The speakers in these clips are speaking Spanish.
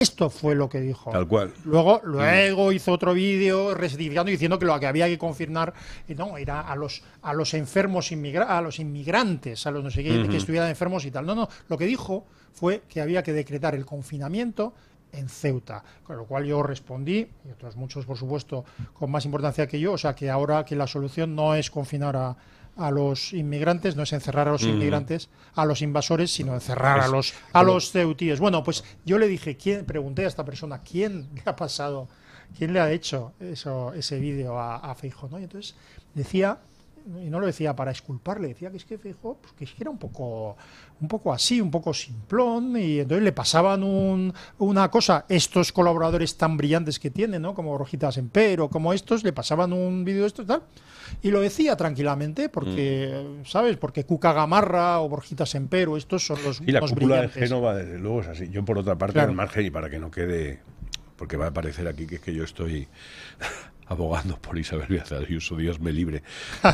Esto fue lo que dijo. Tal cual. Luego hizo otro vídeo rectificando diciendo que lo que había que confirmar no era a los enfermos a los inmigrantes, a los no sé qué, que estuvieran enfermos y tal. No, lo que dijo fue que había que decretar el confinamiento en Ceuta, con lo cual yo respondí, y otros muchos por supuesto con más importancia que yo, o sea que ahora que la solución no es confinar a los inmigrantes, no es encerrar a los inmigrantes, a los invasores, sino encerrar a los ceutíes. Bueno, pues yo le dije, pregunté a esta persona, ¿quién le ha pasado, quién le ha hecho ese vídeo a Feijóo, ¿no? Y entonces decía, y no lo decía para exculparle, decía que es que Feijóo, pues que era un poco así, un poco simplón, y entonces le pasaban una cosa, estos colaboradores tan brillantes que tienen, ¿no? Como Rojita Sempero, como estos, le pasaban un vídeo de esto y tal, y lo decía tranquilamente, porque, ¿sabes? Porque Cuca Gamarra o Borjita Sempero, estos son los y la cúpula brillantes. de Génova, desde luego, es así. Yo, por otra parte, al margen, y para que no quede, porque va a parecer aquí que es que yo estoy abogando por Isabel Díaz Ayuso, Dios me libre.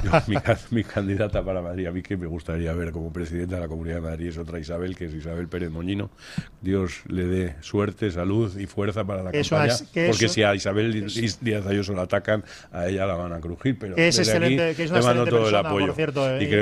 Mi candidata para Madrid, a mí que me gustaría ver como presidenta de la Comunidad de Madrid es otra Isabel, que es Isabel Pérez Moñino. Dios le dé suerte, salud y fuerza para la campaña, porque si a Isabel Díaz Ayuso la atacan, a ella la van a crujir, pero que es excelente, que es una excelente todo persona, el apoyo. Por cierto, y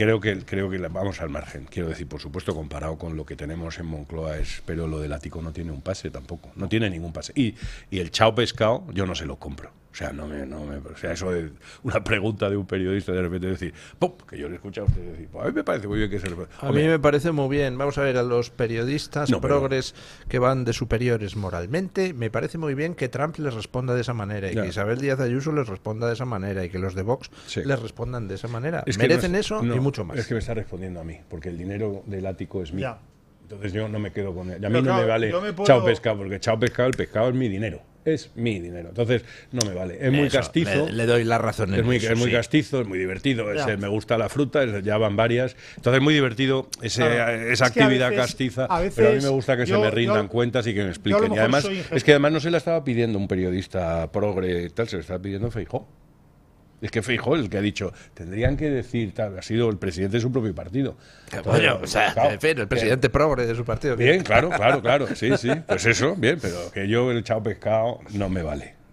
creo que vamos al margen. Quiero decir, por supuesto, comparado con lo que tenemos en Moncloa, pero lo del ático no tiene un pase tampoco, no tiene ningún pase. Y el chao pescado, yo no se lo compro. O sea, o sea, eso de una pregunta de un periodista de repente decir, ¡pop!, que yo le he escuchado a usted decir, pues a mí me parece muy bien que se le... A mí me parece muy bien. Vamos a ver, a los periodistas progres que van de superiores moralmente, me parece muy bien que Trump les responda de esa manera y que Isabel Díaz Ayuso les responda de esa manera y que los de Vox les respondan de esa manera. Merecen eso y mucho más. Es que me está respondiendo a mí, porque el dinero del ático es mío. Entonces yo no me quedo con él. Y a mí no me vale chao pescado, porque chao pescado, el pescado es mi dinero. Es mi dinero. Entonces no me vale. Es muy castizo. Le doy la razón. Es muy castizo, es muy divertido. Me gusta la fruta, ya van varias. Entonces es muy divertido esa actividad castiza. Pero a mí me gusta que se me rindan cuentas y que me expliquen. Y además, es que además no se la estaba pidiendo un periodista progre, tal, se la estaba pidiendo Feijóo. Es que Feijóo el que ha dicho, tendrían que decir, tal, ha sido el presidente de su propio partido. Bueno, o sea, en fin, el presidente progre de su partido. Bien, claro, sí, pues eso, bien, pero que yo el chao pescado no me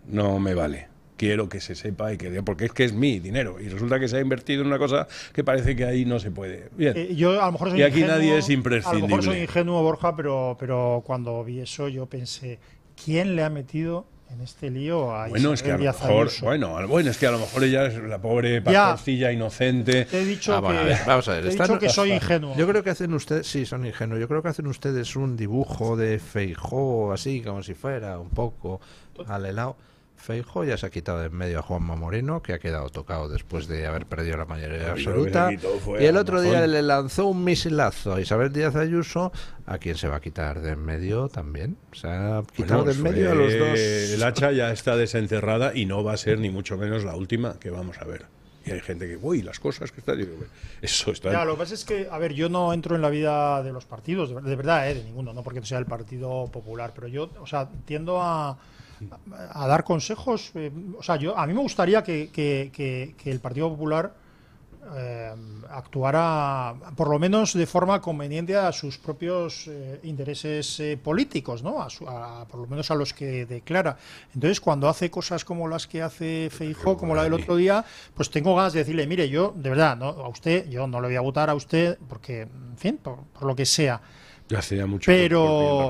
vale. Quiero que se sepa y porque es que es mi dinero y resulta que se ha invertido en una cosa que parece que ahí no se puede. Bien. Yo a lo mejor soy y aquí ingenuo, nadie es imprescindible. A lo mejor soy ingenuo, Borja, pero cuando vi eso yo pensé, ¿quién le ha metido en este lío a Isabel Díaz Ayuso? Bueno, es que a lo mejor ella es la pobre pastorcilla inocente. Te he dicho vamos a ver, te he dicho que soy ingenuo. Yo creo que hacen ustedes, sí, son ingenuos. Yo creo que hacen ustedes un dibujo de Feijóo así, como si fuera un poco al helado. Feijóo ya se ha quitado de en medio a Juanma Moreno, que ha quedado tocado después de haber perdido la mayoría absoluta. Y el otro día le lanzó un misilazo a Isabel Díaz Ayuso, a quien se va a quitar de en medio también. Se ha quitado de en medio a los dos. El hacha ya está desenterrada y no va a ser ni mucho menos la última que vamos a ver. Y hay gente que, uy, las cosas que están... Eso está... Ya, lo que pasa es que, a ver, yo no entro en la vida de los partidos, de verdad, de ninguno, no porque sea el Partido Popular, pero yo, o sea, tiendo a dar consejos. O sea, a mí me gustaría que el Partido Popular actuara por lo menos de forma conveniente a sus propios intereses políticos, ¿no? Por lo menos a los que declara. Entonces, cuando hace cosas como las que hace Feijóo, como la del otro día, pues tengo ganas de decirle, mire, yo, de verdad, ¿no? A usted, yo no le voy a votar a usted porque, en fin, por lo que sea. Ya hacía mucho pero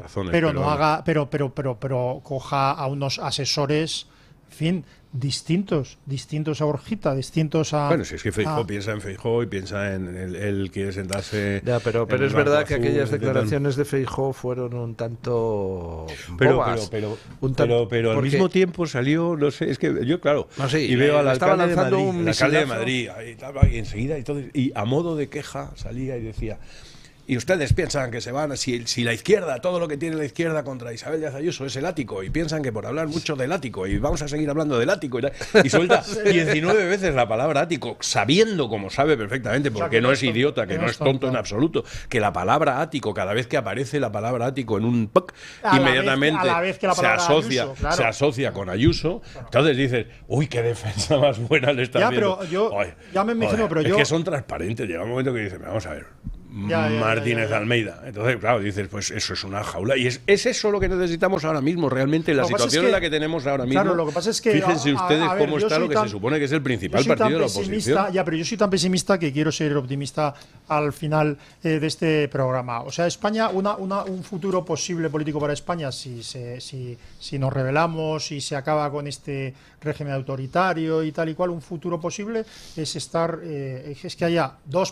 coja a unos asesores, en fin, distintos a Borjita, distintos a... Bueno, si es que Feijóo piensa en Feijóo y piensa en él quiere sentarse... Ya, pero es verdad que aquellas declaraciones de Feijóo fueron un tanto bobas. Pero al mismo tiempo salió, no sé, es que yo, claro, y veo al alcalde de Madrid, y enseguida, y a modo de queja salía y decía... Y ustedes piensan que se van, si la izquierda, todo lo que tiene la izquierda contra Isabel Díaz Ayuso es el ático, y piensan que por hablar mucho del ático, y vamos a seguir hablando del ático, y suelta 19 veces la palabra ático, sabiendo, como sabe perfectamente, porque no es idiota, que no es tonto en absoluto, que la palabra ático, cada vez que aparece la palabra ático en un POC, inmediatamente se asocia con Ayuso. Entonces dices, uy, qué defensa más buena le está haciendo. Pero yo, ya me imagino, pero yo... Es que son transparentes, llega un momento que dicen, vamos a ver, Martínez Almeida. Entonces, claro, dices, pues eso es una jaula. Y es eso lo que necesitamos ahora mismo, realmente, la situación en la que tenemos ahora mismo. Claro, lo que pasa es que, fíjense ustedes cómo está lo que se supone que es el principal partido de la oposición. Ya, pero yo soy tan pesimista que quiero ser optimista al final de este programa. O sea, España, un futuro posible político para España, si nos rebelamos, si se acaba con este régimen autoritario y tal y cual, un futuro posible es que haya dos